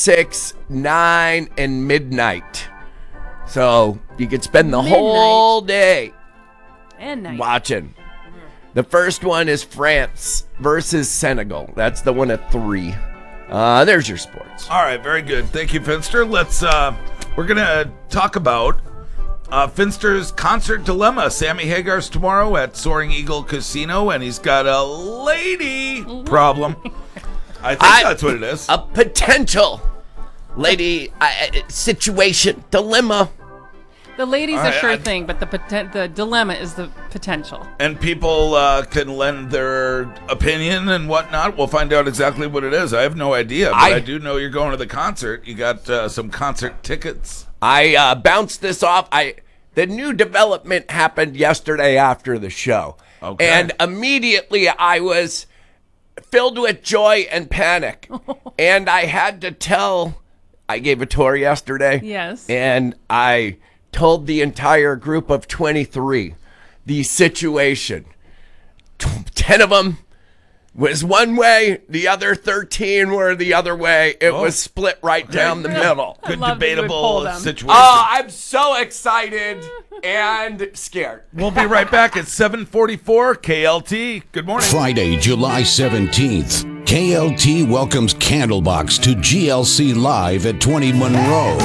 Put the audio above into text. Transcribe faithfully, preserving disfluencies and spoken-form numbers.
six, nine, and midnight. So you could spend the Midnight. whole day And night. watching. The first one is France versus Senegal. That's the one at three. Uh, there's your sports. All right, very good. Thank you, Finster. Let's, uh, we're going to talk about uh, Finster's concert dilemma. Sammy Hagar's tomorrow at Soaring Eagle Casino, and he's got a lady problem. I think I- that's what it is. A potential lady uh, situation, dilemma. The lady's All a right, sure I- thing, but the poten- the dilemma is the potential. And people uh, can lend their opinion and whatnot. We'll find out exactly what it is. I have no idea, but I, I- do know you're going to the concert. You got uh, some concert tickets. I uh, bounced this off. I the new development happened yesterday after the show, Okay. and immediately I was filled with joy and panic, and I had to tell. I gave a tour yesterday. Yes. and I told the entire group of twenty-three the situation. T- Ten of them was one way, the other thirteen were the other way. It Oh. was split right down the middle. I Good love that you would pull debatable them. situation. Oh, I'm so excited and scared. We'll be right back at seven forty-four K L T. Good morning. Friday, July seventeenth, K L T welcomes Candlebox to G L C Live at twenty Monroe.